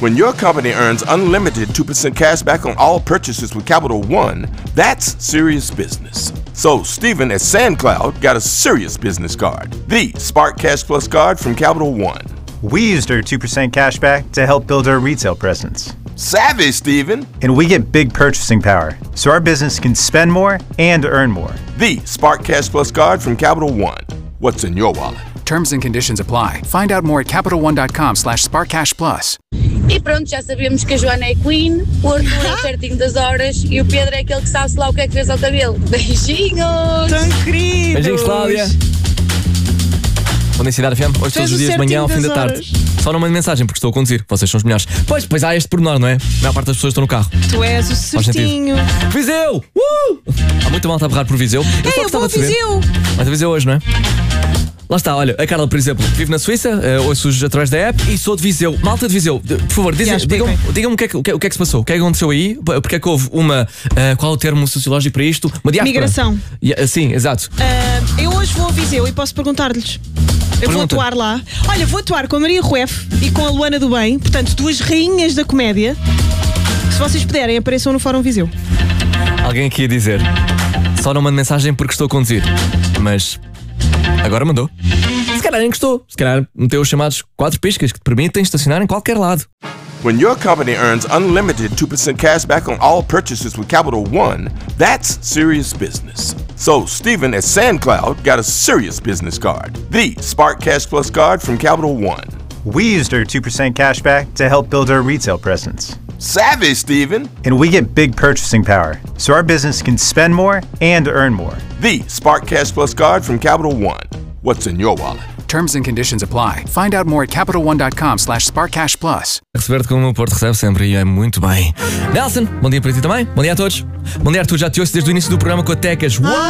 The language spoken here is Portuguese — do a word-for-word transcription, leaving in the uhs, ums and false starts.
When your company earns unlimited two percent cash back on all purchases with Capital One, that's serious business. So Stephen at SandCloud got a serious business card, the Spark Cash Plus card from Capital One. We used our two percent cash back to help build our retail presence. Savvy, Stephen. And we get big purchasing power, so our business can spend more and earn more. The Spark Cash Plus card from Capital One. What's in your wallet? Terms and conditions apply. Find out more at CapitalOne.com slash SparkCashPlus. E pronto, já sabemos que a Joana é Queen, o Arthur é certinho das horas e o Pedro é aquele que sabe-se lá o que é que fez ao cabelo. Beijinhos! Tão queridos! Beijinhos, Cláudia! Bom, Cidade F M, hoje todos os dias de manhã ao fim da tarde. Só não mando mensagem porque estou a conduzir, vocês são os melhores. Pois, pois há este pormenor, não é? A maior parte das pessoas estão no carro. Tu és o certinho. Viseu! Uh! Há muita malta a berrar por Viseu. Eu Ei, só eu vou gostava a de saber. Viseu! Mas a Viseu hoje, não é? Lá está, olha, a Carla, por exemplo, vive na Suíça, uh, ouço-os através da app e sou de Viseu. Malta de Viseu, de, por favor, dizem, digam-me digam o, que é que, o, que é, o que é que se passou, o que é que aconteceu aí, porque é que houve uma, uh, qual é o termo sociológico para isto? Uma diáspora. Migração. Yeah, sim, exato. Uh, eu hoje vou a Viseu e posso perguntar-lhes. Eu Pergunta. vou atuar lá. Olha, vou atuar com a Maria Rueff e com a Luana do Bem, portanto, duas rainhas da comédia. Se vocês puderem, apareçam no Fórum Viseu. Alguém aqui a dizer, só não mando mensagem porque estou a conduzir, mas agora mandou. Se calhar nem gostou, se calhar meteu os chamados quatro piscas que te permitem estacionar em qualquer lado. When your company earns unlimited two percent cash back on all purchases with Capital One, that's serious business. So Stephen at SandCloud got a serious business card, the Spark Cash Plus card from Capital One. We used our two percent cash back to help build our retail presence. Savvy, Stephen. And we get big purchasing power, so our business can spend more and earn more. The Spark Cash Plus card from Capital One. What's in your wallet? Terms and conditions apply. Find out more at CapitalOne.com slash SparkCashPlus. Receber-te como o Porto recebe sempre e é muito bem. Nelson, bom dia para ti também. Bom dia a todos. Bom dia, Arthur. Já te ouço desde o início do programa com a Tecas. Uau!